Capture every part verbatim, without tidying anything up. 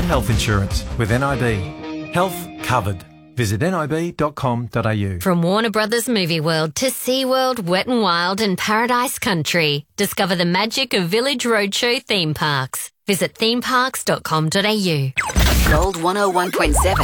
health insurance with N I B. Health covered. Visit nib dot com dot a u. From Warner Brothers Movie World to SeaWorld, Wet n Wild and Paradise Country. Discover the magic of Village Roadshow theme parks. Visit theme parks dot com dot a u. Gold one oh one point seven.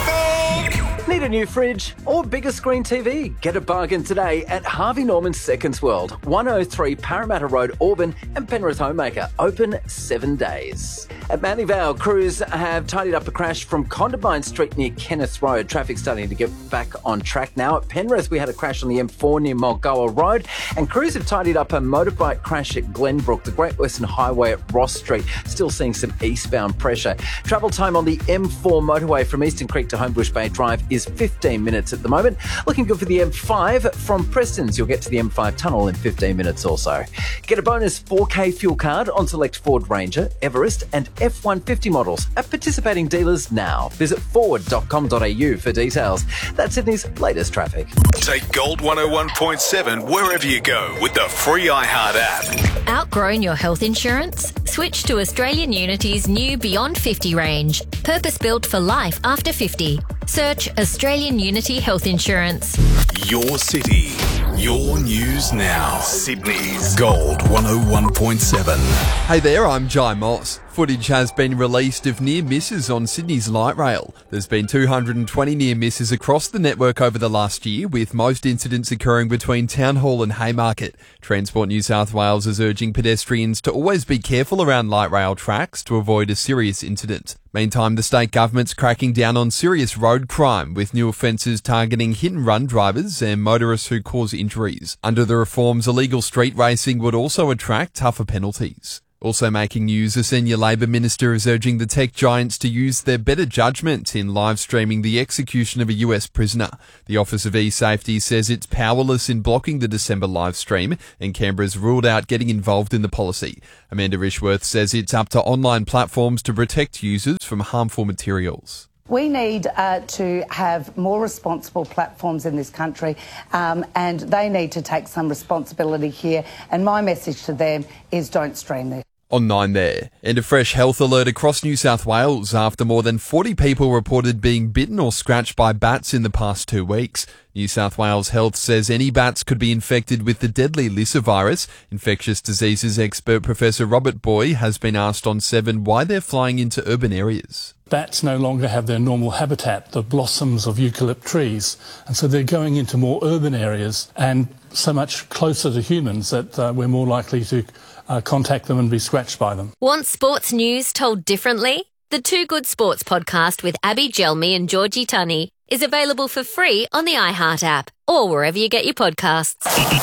Need a new fridge or bigger screen T V? Get a bargain today at Harvey Norman Seconds World, one oh three Parramatta Road, Auburn, and Penrith Homemaker. Open seven days. At Manly Vale, crews have tidied up a crash from Condamine Street near Kenneth Road. Traffic starting to get back on track now. At Penrith, we had a crash on the M four near Mulgoa Road, and crews have tidied up a motorbike crash at Glenbrook, the Great Western Highway at Ross Street. Still seeing some eastbound pressure. Travel time on the M four motorway from Eastern Creek to Homebush Bay Drive is fifteen minutes at the moment. Looking good for the M five from Preston's. You'll get to the M five tunnel in fifteen minutes or so. Get a bonus four K fuel card on select Ford Ranger, Everest and F one fifty models at participating dealers now. Visit ford dot com dot a u for details. That's Sydney's latest traffic. Take Gold one oh one point seven wherever you go with the free iHeart app. Outgrown your health insurance? Switch to Australian Unity's new Beyond fifty range. Purpose-built for life after fifty. Search Australian Unity Health Insurance. Your city, your news now. Sydney's Gold one oh one point seven. Hey there, I'm Jai Moss. Footage has been released of near misses on Sydney's light rail. There's been two hundred twenty near misses across the network over the last year, with most incidents occurring between Town Hall and Haymarket. Transport New South Wales is urging pedestrians to always be careful around light rail tracks to avoid a serious incident. Meantime, the state government's cracking down on serious road crime, with new offences targeting hit-and-run drivers and motorists who cause injuries. Under the reforms, illegal street racing would also attract tougher penalties. Also making news, a senior Labor minister is urging the tech giants to use their better judgment in live streaming the execution of a U S prisoner. The Office of E-Safety says it's powerless in blocking the December live stream, and Canberra's ruled out getting involved in the policy. Amanda Rishworth says it's up to online platforms to protect users from harmful materials. We need uh, to have more responsible platforms in this country, um, and they need to take some responsibility here. And my message to them is don't stream this. On nine there. And a fresh health alert across New South Wales after more than forty people reported being bitten or scratched by bats in the past two weeks. New South Wales Health says any bats could be infected with the deadly Lyssa virus. Infectious diseases expert Professor Robert Boy has been asked on Seven why they're flying into urban areas. Bats no longer have their normal habitat, the blossoms of eucalypt trees, and so they're going into more urban areas and so much closer to humans that uh, we're more likely to uh, contact them and be scratched by them. Want sports news told differently? The Two Good Sports podcast with Abby Gelmi and Georgie Tunney is available for free on the iHeart app or wherever you get your podcasts.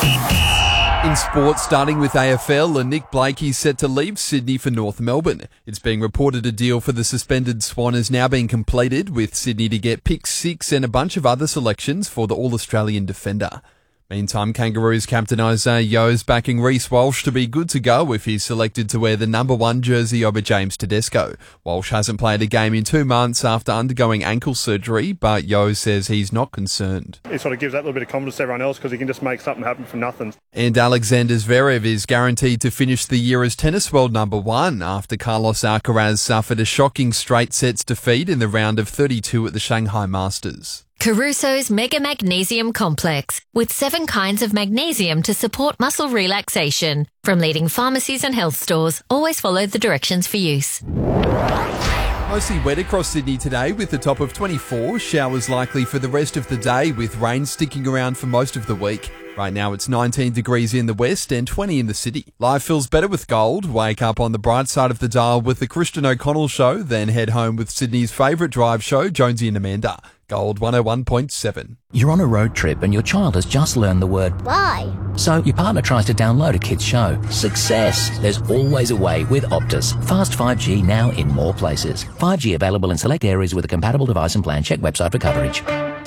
In sports, starting with A F L, and Nick Blakey set to leave Sydney for North Melbourne. It's being reported a deal for the suspended Swan has now been completed, with Sydney to get pick six and a bunch of other selections for the All-Australian defender. Meantime, Kangaroos captain Isaiah Yeo is backing Reece Walsh to be good to go if he's selected to wear the number one jersey over James Tedesco. Walsh hasn't played a game in two months after undergoing ankle surgery, but Yeo says he's not concerned. It sort of gives that little bit of confidence to everyone else because he can just make something happen from nothing. And Alexander Zverev is guaranteed to finish the year as tennis world number one after Carlos Alcaraz suffered a shocking straight sets defeat in the round of thirty-two at the Shanghai Masters. Caruso's Mega Magnesium Complex, with seven kinds of magnesium to support muscle relaxation. From leading pharmacies and health stores, always follow the directions for use. Mostly wet across Sydney today with a top of twenty-four. Showers likely for the rest of the day, with rain sticking around for most of the week. Right now it's nineteen degrees in the west and twenty in the city. Life feels better with Gold. Wake up on the bright side of the dial with the Christian O'Connell Show, then head home with Sydney's favourite drive show, Jonesy and Amanda. Gold one oh one point seven. You're on a road trip and your child has just learned the word bye. So your partner tries to download a kid's show. Success! There's always a way with Optus. Fast five G now in more places. five G available in select areas with a compatible device and plan. Check website for coverage.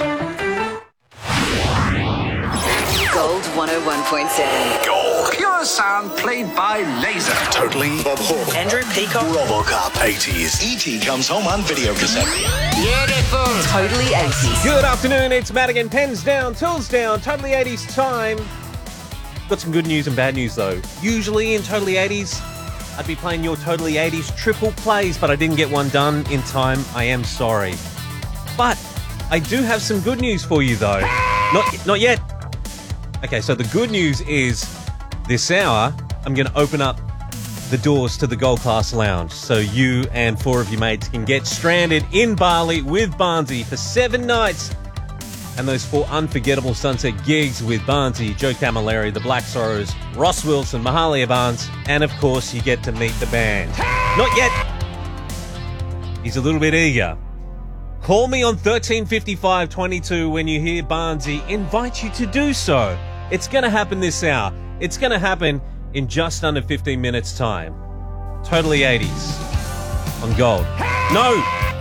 Gold one oh one point seven. Gold. Pure sound played by laser. Totally. Bob Hawke. Andrew Peacock. Robocop. eighties. E T comes home on video cassette. Beautiful. Totally eighties. Good afternoon, it's Madigan. Pens down, tools down, Totally eighties time. Got some good news and bad news though. Usually in Totally eighties, I'd be playing your Totally eighties triple plays, but I didn't get one done in time. I am sorry. But I do have some good news for you, though. Not, not yet. Okay, so the good news is this hour, I'm going to open up the doors to the Gold Class Lounge so you and four of your mates can get stranded in Bali with Barnsey for seven nights and those four unforgettable sunset gigs with Barnsey, Joe Camilleri, the Black Sorrows, Ross Wilson, Mahalia Barnes, and of course you get to meet the band. Not yet. He's a little bit eager. Call me on thirteen fifty-five twenty-two when you hear Barnsey invite you to do so. It's going to happen this hour. It's going to happen in just under fifteen minutes' time. Totally eighties on Gold. No!